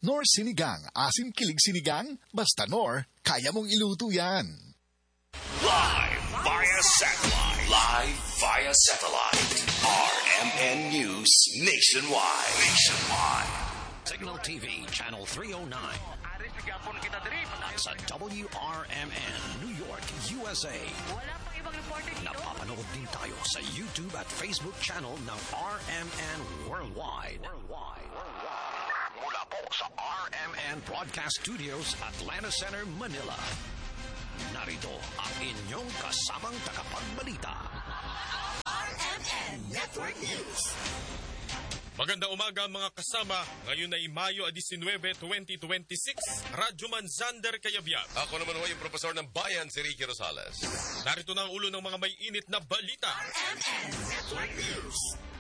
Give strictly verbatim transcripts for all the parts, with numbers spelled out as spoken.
Nor Sinigang, asim kilig sinigang, basta Nor, kaya mong iluto yan. Live via satellite. Live via satellite. R M N News Nationwide. Nationwide. Signal T V, Channel three oh nine. At sa W R M N, New York, U S A. Wala pang ibang reporter dito. Napapanood din tayo sa YouTube at Facebook channel ng R M N Worldwide. Worldwide. Worldwide. Mula po sa R M N Broadcast Studios, Atlanta Center, Manila. Narito ang inyong kasamang tagapagbalita. R M N Network News. Magandang umaga mga kasama. Ngayon ay Mayo nineteen, twenty twenty-six. Radyo Man Zander Kayabyab. Ako naman ho yung profesor ng bayan, si Ricky Rosales. Narito na ang ulo ng mga may init na balita. R M N Network News.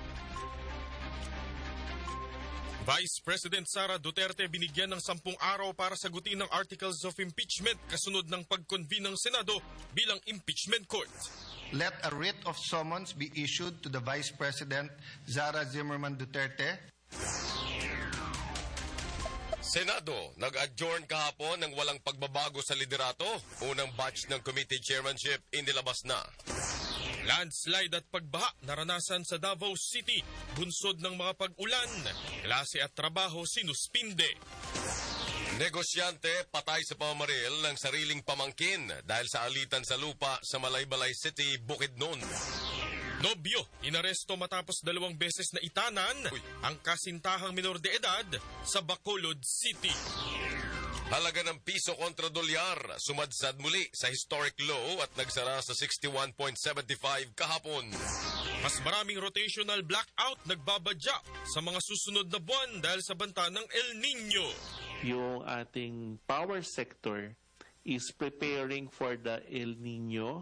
Vice President Sara Duterte binigyan ng sampung araw para sagutin ang articles of impeachment kasunod ng pag-convene ng Senado bilang impeachment court. Let a writ of summons be issued to the Vice President Sara Zimmerman Duterte. Senado, nag-adjourn kahapon ng walang pagbabago sa liderato. Unang batch ng committee chairmanship inilabas na. Landslide at pagbaha naranasan sa Davao City. Bunsod ng mga pag-ulan. Klase at trabaho sinuspinde. Negosyante patay sa pamamaril ng sariling pamangkin dahil sa alitan sa lupa sa Malaybalay City, Bukidnon. Nobyo, inaresto matapos dalawang beses na itanan Uy. ang kasintahang minor de edad sa Bacolod City. Halaga ng piso kontra dolyar, sumadsad muli sa historic low at nagsara sa sixty-one point seven five kahapon. Mas maraming rotational blackout nagbabadya sa mga susunod na buwan dahil sa banta ng El Nino. Yung ating power sector is preparing for the El Nino.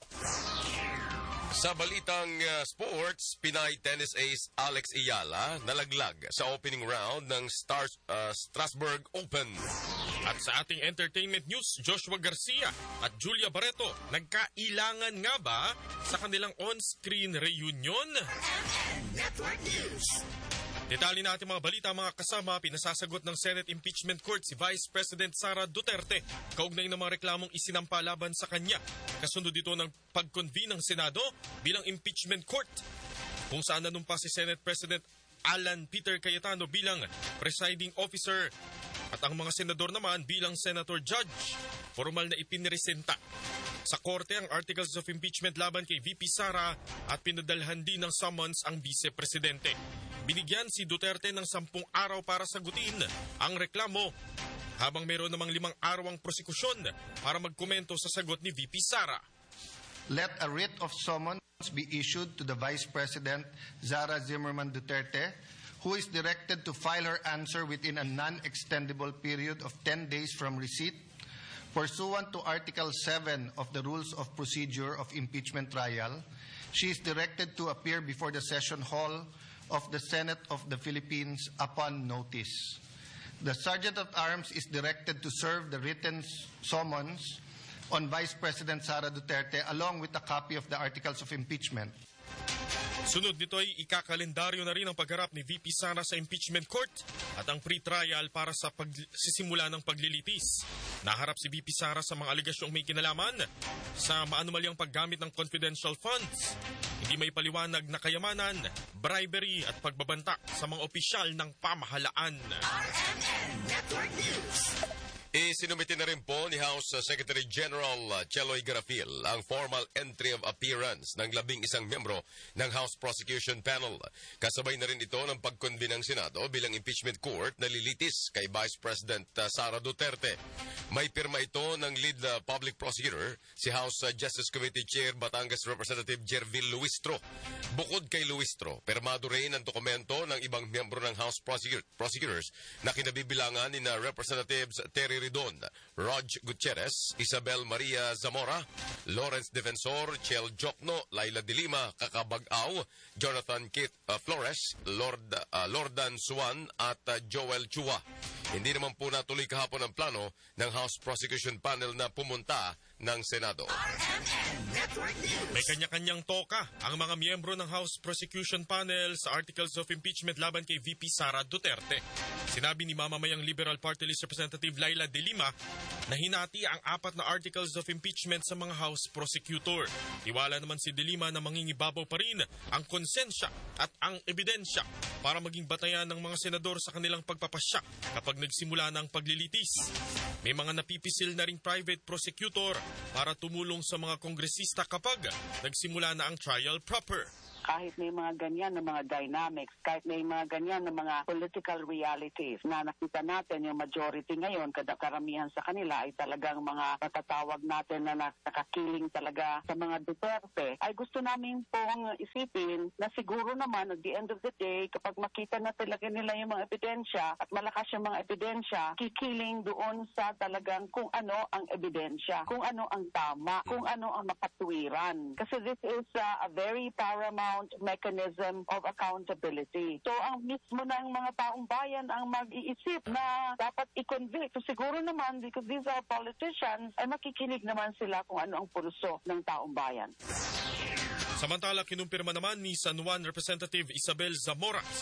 Sa balitang uh, sports, Pinay tennis ace Alex Ayala nalaglag sa opening round ng Star, uh, Strasbourg Open. At sa ating entertainment news, Joshua Garcia at Julia Barreto, nagkailangan nga ba sa kanilang on-screen reunion? Network News. Detalye natin mga balita mga kasama, pinasasagot ng Senate Impeachment Court si Vice President Sara Duterte kaugnay ng mga reklamong isinampa laban sa kanya. Kasunod dito ng pag-convene ng Senado bilang impeachment court kung saan nanumpa si Senate President Alan Peter Cayetano bilang presiding officer at ang mga senador naman bilang senator judge. Formal na ipinresenta sa korte ang articles of impeachment laban kay V P Sara at pinadalhan din ng summons ang vice-presidente. Binigyan si Duterte ng sampung araw para sagutin ang reklamo habang mayroon namang limang araw ang prosekusyon para magkomento sa sagot ni V P Sara. Let a writ of summons be issued to the Vice President Sara Zimmerman Duterte, who is directed to file her answer within a non-extendable period of ten days from receipt. Pursuant to Article seven of the Rules of Procedure of Impeachment Trial, she is directed to appear before the session hall of the Senate of the Philippines upon notice. The Sergeant at Arms is directed to serve the written summons on Vice President Sara Duterte along with a copy of the Articles of Impeachment. Sunod nito ay ikakalendaryo na rin ang pagharap ni V P Sara sa impeachment court at ang pre-trial para sa pagsisimula ng paglilitis. Naharap si V P Sara sa mga alegasyong may kinalaman sa maanumalyang paggamit ng confidential funds, hindi may paliwanag na kayamanan, bribery at pagbabanta sa mga opisyal ng pamahalaan. R M N Network News. Isinumiti na rin po ni House Secretary General Cheloy Garafil ang formal entry of appearance ng labing isang membro ng House Prosecution Panel. Kasabay na rin ito ng pag-convene ng Senado bilang impeachment court na lilitis kay Vice President Sara Duterte. May pirma ito ng lead public prosecutor, si House Justice Committee Chair Batangas Representative Jervil Luistro. Bukod kay Luistro, pirmado rin ang dokumento ng ibang miyembro ng House Prosecutor- Prosecutors na kinabibilangan ni na Representatives Terry Ridon, Rog Gutierrez, Isabel Maria Zamora, Lawrence Defensor, Chel Jokno, Laila de Lima, Kakabag-aw, Jonathan Kit uh, Flores, Lord, uh, Lordan Suan at uh, Joel Chua. Hindi naman po natuloy kahapon ang plano ng House Prosecution Panel na pumunta ng Senado. May kanya-kanyang toka ang mga miyembro ng House Prosecution Panel sa Articles of Impeachment laban kay V P Sara Duterte. Sinabi ni mamamayang Liberal Party List Representative Laila De Lima na hinati ang apat na Articles of Impeachment sa mga House Prosecutor. Tiwala naman si De Lima na mangingibabaw pa rin ang konsensya at ang ebidensya para maging batayan ng mga senador sa kanilang pagpapasya kapag nagsimula ng paglilitis. May mga napipisil na ring private prosecutor para tumulong sa mga kongresista kapag nagsimula na ang trial proper. Kahit may mga ganyan na mga dynamics, kahit may mga ganyan na mga political realities na nakita natin yung majority ngayon, kada karamihan sa kanila ay talagang mga matatawag natin na nakakiling talaga sa mga Duterte, ay gusto namin pong isipin na siguro naman at the end of the day, kapag makita na talaga nila yung mga ebidensya at malakas yung mga ebidensya, kikiling doon sa talagang kung ano ang ebidensya, kung ano ang tama, kung ano ang makatuwiran. Kasi this is uh, a very paramount mechanism of accountability. So ang mismo ng mga taong bayan ang mag-iisip na dapat i-convict. So siguro naman, because these are politicians, ay makikinig naman sila kung ano ang pulso ng taong bayan. Samantala, kinumpirma naman ni San Juan Representative Isabel Zamora